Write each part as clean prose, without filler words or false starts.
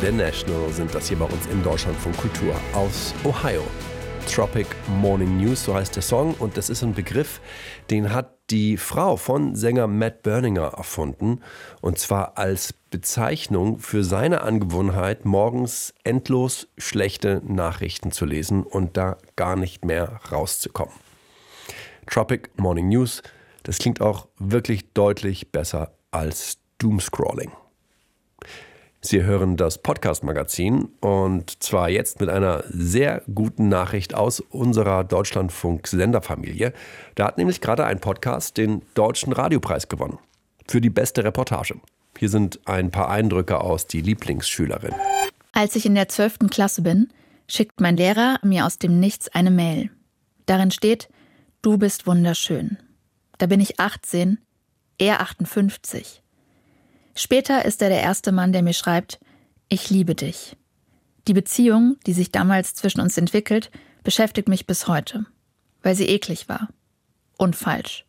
The National sind das hier bei uns im Deutschlandfunk Kultur aus Ohio. Tropic Morning News, so heißt der Song. Und das ist ein Begriff, den hat die Frau von Sänger Matt Berninger erfunden. Und zwar als Bezeichnung für seine Angewohnheit, morgens endlos schlechte Nachrichten zu lesen und da gar nicht mehr rauszukommen. Tropic Morning News, das klingt auch wirklich deutlich besser als Doomscrolling. Sie hören das Podcast-Magazin und zwar jetzt mit einer sehr guten Nachricht aus unserer Deutschlandfunk-Senderfamilie. Da hat nämlich gerade ein Podcast den Deutschen Radiopreis gewonnen für die beste Reportage. Hier sind ein paar Eindrücke aus Die Lieblingsschülerin. Als ich in der 12. Klasse bin, schickt mein Lehrer mir aus dem Nichts eine Mail. Darin steht: Du bist wunderschön. Da bin ich 18, er 58. Später ist er der erste Mann, der mir schreibt: Ich liebe dich. Die Beziehung, die sich damals zwischen uns entwickelt, beschäftigt mich bis heute, weil sie eklig war und falsch.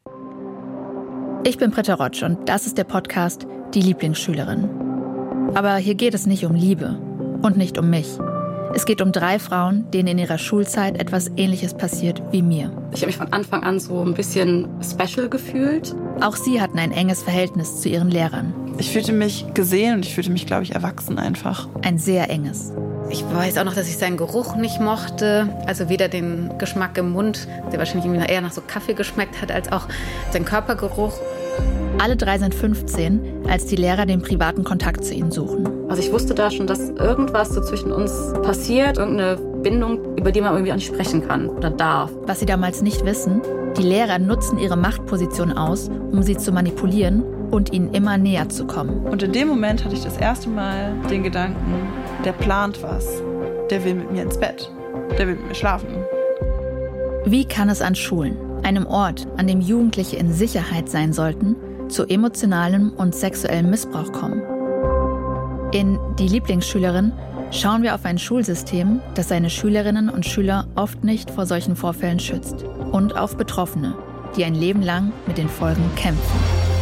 Ich bin Britta Rotsch und das ist der Podcast Die Lieblingsschülerin. Aber hier geht es nicht um Liebe und nicht um mich. Es geht um 3 Frauen, denen in ihrer Schulzeit etwas Ähnliches passiert wie mir. Ich habe mich von Anfang an so ein bisschen special gefühlt. Auch sie hatten ein enges Verhältnis zu ihren Lehrern. Ich fühlte mich gesehen und ich fühlte mich, glaube ich, erwachsen einfach. Ein sehr enges. Ich weiß auch noch, dass ich seinen Geruch nicht mochte. Also weder den Geschmack im Mund, der wahrscheinlich irgendwie eher nach so Kaffee geschmeckt hat, als auch den Körpergeruch. Alle 3 sind 15, als die Lehrer den privaten Kontakt zu ihnen suchen. Also ich wusste da schon, dass irgendwas so zwischen uns passiert, irgendeine Bindung, über die man irgendwie auch nicht sprechen kann oder darf. Was sie damals nicht wissen: Die Lehrer nutzen ihre Machtposition aus, um sie zu manipulieren und ihnen immer näher zu kommen. Und in dem Moment hatte ich das erste Mal den Gedanken, der plant was. Der will mit mir ins Bett. Der will mit mir schlafen. Wie kann es an Schulen, einem Ort, an dem Jugendliche in Sicherheit sein sollten, zu emotionalem und sexuellem Missbrauch kommen? In Die Lieblingsschülerin schauen wir auf ein Schulsystem, das seine Schülerinnen und Schüler oft nicht vor solchen Vorfällen schützt. Und auf Betroffene, die ein Leben lang mit den Folgen kämpfen.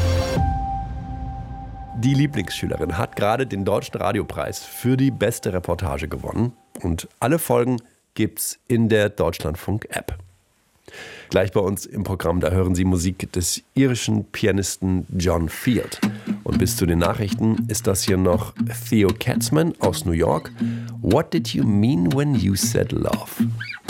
Die Lieblingsschülerin hat gerade den Deutschen Radiopreis für die beste Reportage gewonnen. Und alle Folgen gibt's in der Deutschlandfunk-App. Gleich bei uns im Programm, da hören Sie Musik des irischen Pianisten John Field. Und bis zu den Nachrichten ist das hier noch Theo Katzman aus New York. What did you mean when you said love?